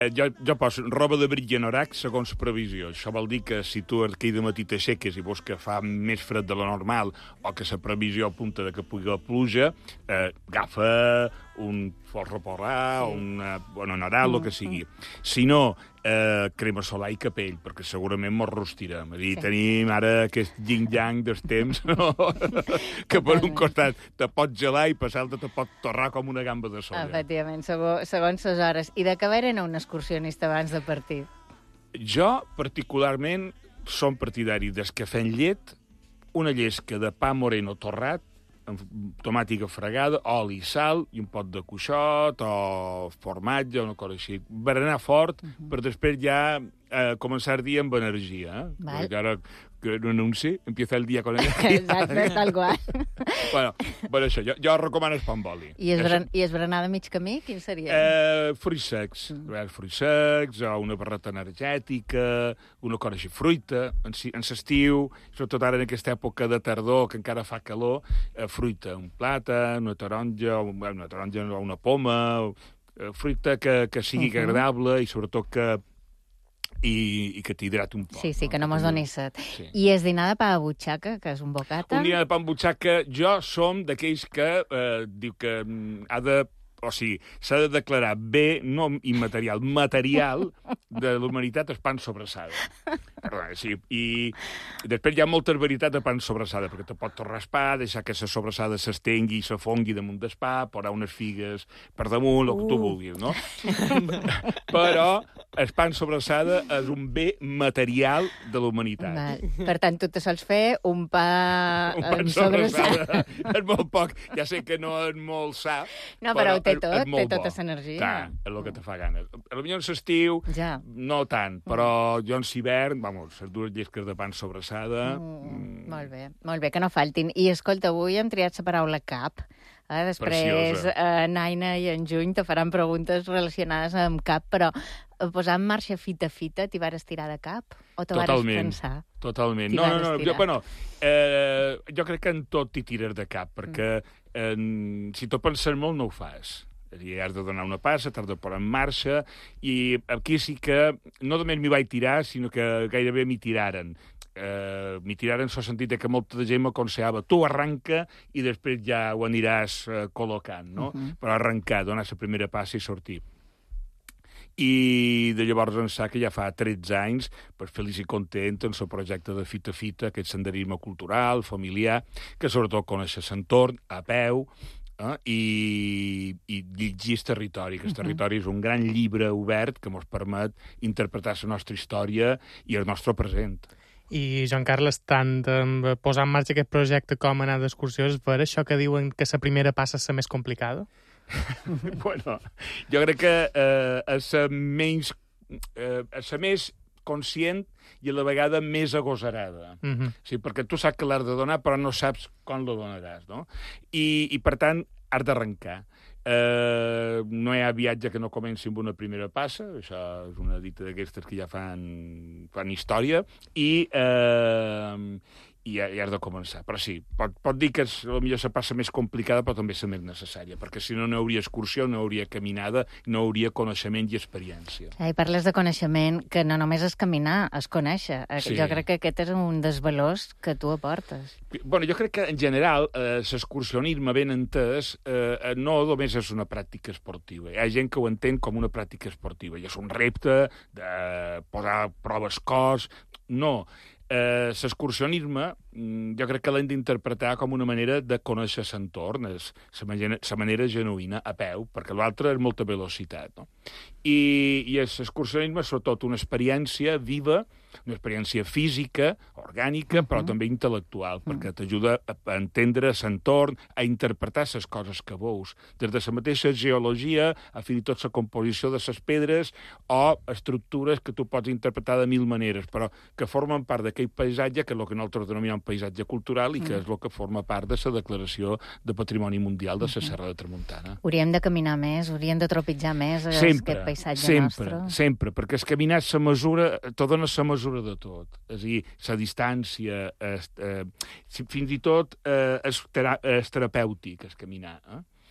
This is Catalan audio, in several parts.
Jo poso roba d'abric i anorac segons previsió. Això vol dir que si tu aquell dematí t'aixeques i veus que fa més fred de lo normal o que la previsió apunta de que pugui haver pluja, agafa un forro porrà o un anorak, el que sigui. Si no, crema solar i capell, perquè segurament mos rostirem. És a dir, tenim ara aquest yin-yang dels temps, no? Que per un costat te pot gelar i per l'altre te pot torrar com una gamba de soja. Efectivament, segons les hores. I de què era un excursionista abans de partir? Jo, particularment, som partidari del cafè amb llet, una llesca de pa moreno torrat, amb tomàtica fregada, oli i sal, i un pot de cuixot o formatge o una cosa així. Berenar fort, per després ja començar el dia amb energia. Perquè ara que no anunci, empieza el dia con energia. Exacte, tal qual. Bueno, això, jo recomano el pa amb oli. I es berenar de mig camí, quin seria? Fruits secs. Fruits secs, o una barreta energètica, una cosa així, fruita, en l'estiu, sobretot ara en aquesta època de tardor, que encara fa calor, fruita, un plàtan, una taronja o una poma, fruita que sigui agradable i sobretot que t'hidrati un poc. Sí, que no mos doni set. Sí. I és dinar de pa a butxaca, que és un bocata? Un dinar de pa amb butxaca, jo som d'aquells que diu que ha de... O sigui, s'ha de declarar bé, no immaterial, material de l'humanitat és pan sobrassada. Perdona, sí. I després hi ha molta veritat de pan sobrassada, perquè te pot raspar, deixar que la sobrassada s'estengui i s'afongui damunt del pa, posar unes figues per damunt, el que tu vulguis, no? Però el pan sobrassada és un bé material de la humanitat. Per tant, tu te sols fer un pa sobrassada. És molt poc. Ja sé que no és molt sa, no, però té tota l'energia. Clar, és el que te fa gana. Potser en l'estiu, no tant, però jo en l'hivern, les dues llesques de pan sobrassada... Molt bé, que no faltin. I escolta, avui hem triat la paraula cap. Després, Naina i en Juny te faran preguntes relacionades amb cap, però posar en marxa fita t'hi vares tirar de cap? O te vares pensar? Totalment. No. Jo crec que en tot t'hi tires de cap, perquè si tu penses molt no ho fas. Has de donar una passa, t'has de posar en marxa, i aquí sí que no només m'hi vaig tirar, sinó que gairebé m'hi tiraren. M'hi tiraren en el sentit que molta de gent m'aconsellava tu arranca i després ja ho aniràs col·locant, no? Però arrencar, donar la primera passa i sortir. I de llavors ençà que ja fa 13 anys, feliç i content en el projecte de Fita Fita, aquest senderisme cultural, familiar, que sobretot coneix l'entorn a peu, i llegir el territori, que el territori és un gran llibre obert que ens permet interpretar la nostra història i el nostre present. I, Joan Carles, tant posar en marxa aquest projecte com anar d'excursió, és per això que diuen que la primera passa és la més complicada? Bueno, jo crec que és la més conscient i a la vegada més agosarada. Sí, perquè tu saps que l'has de donar, però no saps com la donaràs, no? I per tant, has d'arrencar. No hi ha viatge que no comenci amb una primera passa, això és una dita d'aquestes que ja fan història, i has de començar. Però sí, pot dir que és potser la passa més complicada, però també és la més necessària, perquè si no, no hauria excursió, no hauria caminada, no hauria coneixement i experiència. I parles de coneixement, que no només és caminar, és conèixer. Sí. Jo crec que aquest és un dels valors que tu aportes. Bueno, jo crec que, en general, l'excursionisme ben entès no només és una pràctica esportiva. Hi ha gent que ho entén com una pràctica esportiva, i és un repte de posar proves cos. No. L'excursionisme jo crec que l'hem d'interpretar com una manera de conèixer l'entorn, la manera genuïna, a peu, perquè l'altre és molta velocitat, no? I l'excursionisme és sobretot una experiència viva, una experiència física, orgànica, però també intel·lectual, perquè t'ajuda a entendre l'entorn, a interpretar les coses que veus, des de la mateixa geologia a fins i tot la composició de les pedres o estructures que tu pots interpretar de mil maneres, però que formen part d'aquell paisatge, que és el que nosaltres denominem paisatge cultural i que és el que forma part de la declaració de Patrimoni Mundial de la Serra de Tramuntana. Hauríem de caminar més, hauríem de trepitjar més aquest paisatge nostre. Sempre, perquè és caminar te dona la mesura de tot. És a dir, la distància, fins i tot és terapèutic, és caminar.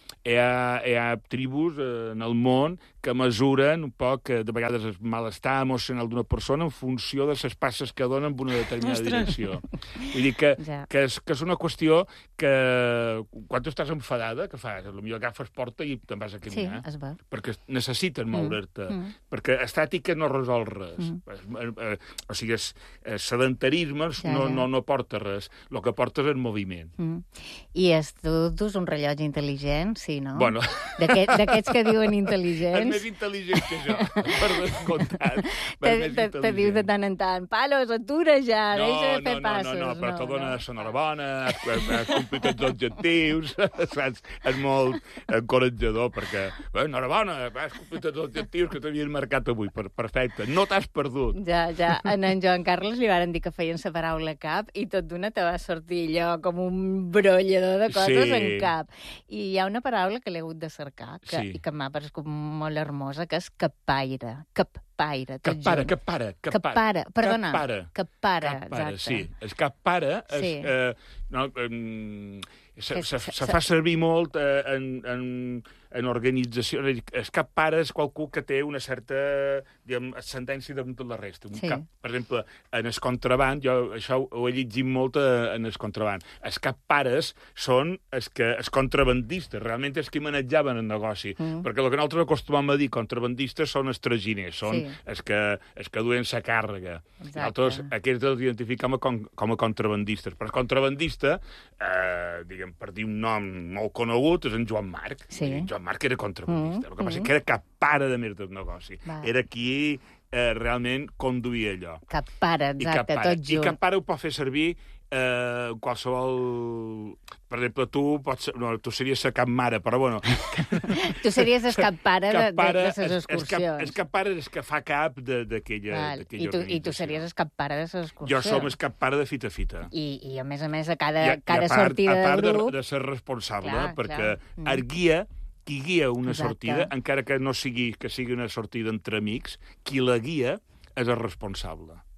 hi ha tribus en el món que mesuren un poc, de vegades, el malestar emocional d'una persona en funció de les passes que donen en una determinada direcció. Vull dir que és una qüestió que, quan tu estàs enfadada, què fas? Potser agafes porta i te'n vas a caminar. Sí, es va. Perquè necessiten moure-te. Perquè estàtica no resol res. O sigui, sedentarisme no porta res. El que porta és el moviment. I tu dus un rellotge intel·ligent, sí, no? Bueno. D'aquests que diuen intel·ligents. És més intel·ligent que jo, per descomptat. Te diu de tant en tant, Palos, atura ja, deixa de fer passos. No, però te dona l'enhorabona, has complit els objectius, saps? És molt encoratjador, perquè, enhorabona, has complit els objectius que t'havien marcat avui, perfecte, no t'has perdut. Ja, en Joan Carles li varen dir que feien la paraula cap i tot d'una te va sortir allò com un brollador de coses en cap. I hi ha una paraula que l'he hagut de cercar, i que m'ha paregut molt hermosa, que és cappaire. Cappaire, perdona. Cappaire, exacte. Sí, el cappaire se fa servir molt en organitzacions. El cappaire és qualcú que té una certa ascendència damunt de la resta. Per exemple, en el contraband, jo això ho he llegit molt en el contraband. Els cappaires són els contrabandistes, realment els que manejaven el negoci. Perquè el que nosaltres acostumem a dir contrabandistes són els traginers, són els que duen la càrrega. Nosaltres aquests els identificem com a contrabandistes. Però el contrabandista, diguem, per dir un nom molt conegut, és en Joan Marc. Joan Marc era contrabandista. El que passa que era cap pare de més del negoci. Era qui realment conduïa allò. Cap pare, exacte, tot junt. I cap pare ho pot fer servir qualsevol... Per exemple, tu series la cap mare, però bueno... Tu series el cap pare de les excursions. El cap pare és que fa cap d'aquella organització. I tu series el cap pare de les excursions. Jo som el cap pare de fita. I a més, a cada sortida de grup... A part de ser responsable, perquè el guia, qui guia una sortida, encara que no sigui una sortida entre amics, qui la guia és el responsable.